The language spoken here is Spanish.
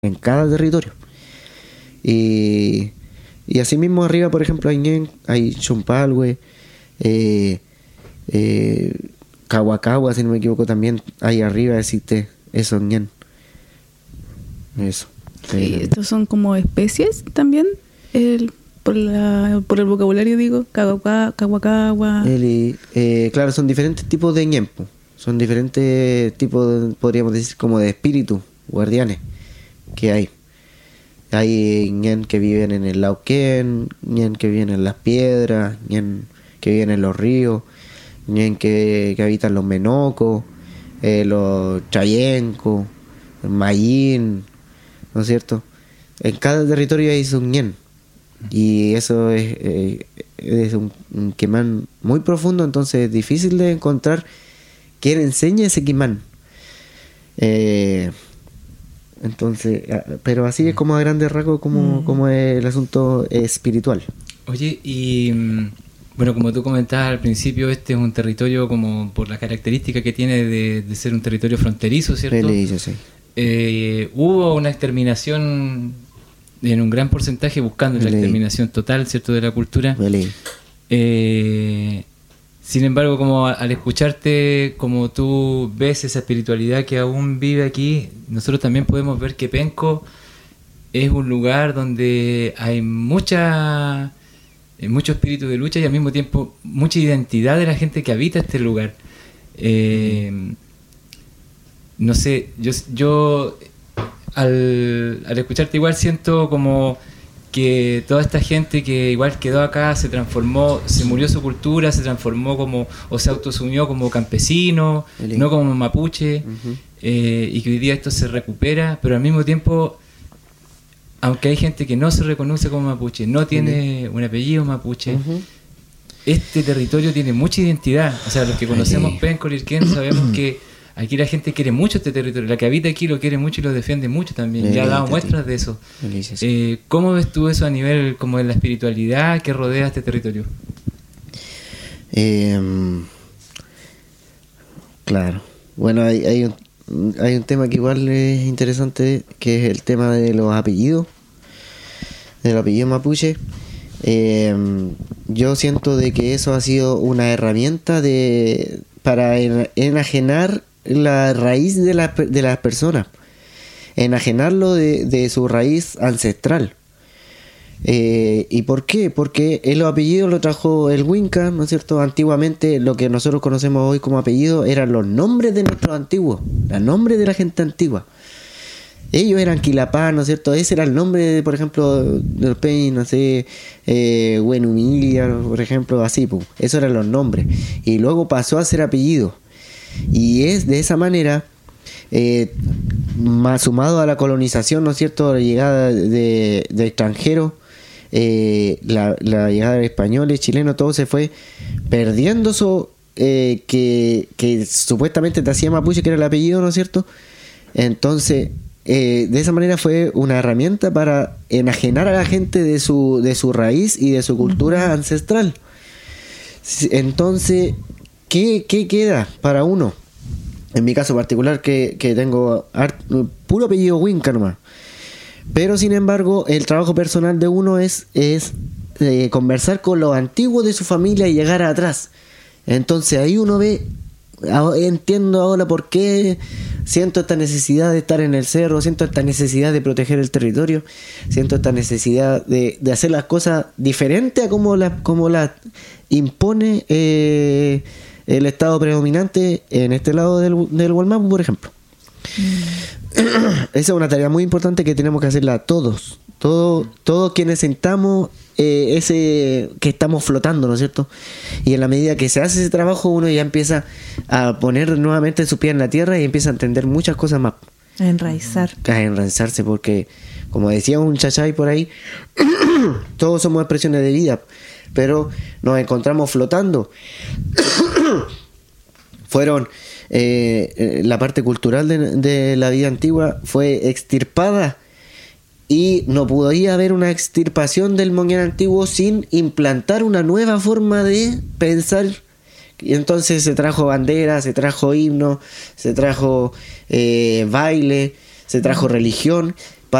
en cada territorio. Y así mismo arriba, por ejemplo, hay ñen, hay Chompalhue, Cahuacagua, si no me equivoco, también ahí arriba existe eso, ñen. Eso. ¿Estos son como especies también? Por el vocabulario digo, Cahuacagua. Claro, son diferentes tipos de ñen, po. Son diferentes tipos, podríamos decir, como de espíritus guardianes que hay. Hay ñen que viven en el Lauquén, ñen que viven en las piedras, ñen que viven en los ríos, ñen que habitan los menocos, los chayencos, el mayín, ¿no es cierto? En cada territorio hay un ñen. Y eso es un quimán muy profundo, entonces es difícil de encontrar quien enseñe ese quimán. Entonces, pero así es como a grandes rasgos como es el asunto espiritual. Oye, y bueno, como tú comentabas al principio, este es un territorio como por la característica que tiene de ser un territorio fronterizo, ¿cierto? Sí. Hubo una exterminación en un gran porcentaje, buscando la exterminación total, ¿cierto?, de la cultura. Sin embargo, como al escucharte, como tú ves esa espiritualidad que aún vive aquí, nosotros también podemos ver que Penco es un lugar donde hay mucho espíritu de lucha y al mismo tiempo mucha identidad de la gente que habita este lugar. No sé, yo al escucharte igual siento como que toda esta gente que igual quedó acá se transformó, se murió su cultura, se transformó como, o se autosumió como campesino, no como mapuche, y que hoy día esto se recupera, pero al mismo tiempo, aunque hay gente que no se reconoce como mapuche, no tiene un apellido mapuche, este territorio tiene mucha identidad. O sea, los que conocemos Penco, Lirquén, sabemos que aquí la gente quiere mucho este territorio, la que habita aquí lo quiere mucho y lo defiende mucho también, ya ha dado muestras de eso. ¿Cómo ves tú eso a nivel como de la espiritualidad que rodea este territorio? Claro, bueno, hay un tema que igual es interesante, que es el tema de los apellidos, del apellido mapuche. Yo siento de que eso ha sido una herramienta para enajenar la raíz de las personas, enajenarlo de su raíz ancestral. ¿Y por qué? Porque el apellido lo trajo el Winca, ¿no es cierto? Antiguamente lo que nosotros conocemos hoy como apellido eran los nombres de nuestros antiguos, los nombres de la gente antigua. Ellos eran Quilapá, ¿no es cierto? Ese era el nombre, por ejemplo, del Peña, no sé, Buenumilia, por ejemplo, así, pues. Esos eran los nombres. Y luego pasó a ser apellido. Y es de esa manera, más sumado a la colonización, ¿no es cierto?, la llegada de extranjeros, la llegada de españoles, chilenos, todo se fue perdiendo eso que supuestamente te hacía mapuche, que era el apellido, ¿no es cierto? Entonces, de esa manera fue una herramienta para enajenar a la gente de su raíz y de su cultura ancestral. Entonces, ¿qué queda para uno? En mi caso particular, que tengo puro apellido Winca nomás. Pero sin embargo, el trabajo personal de uno es conversar con los antiguos de su familia y llegar atrás. Entonces ahí uno ve, entiendo ahora por qué siento esta necesidad de estar en el cerro, siento esta necesidad de proteger el territorio, siento esta necesidad de hacer las cosas diferentes a como las impone el estado predominante en este lado del Gualmapu, por ejemplo. Esa es una tarea muy importante que tenemos que hacerla todos quienes sentamos que estamos flotando, ¿no es cierto? Y en la medida que se hace ese trabajo, uno ya empieza a poner nuevamente su pie en la tierra y empieza a entender muchas cosas más. A enraizarse, porque, como decía un chachay por ahí, todos somos expresiones de vida, pero nos encontramos flotando. Fueron la parte cultural de la vida antigua fue extirpada y no podía haber una extirpación del Moñán antiguo sin implantar una nueva forma de pensar. Y entonces se trajo bandera, se trajo himno, se trajo baile, se trajo religión,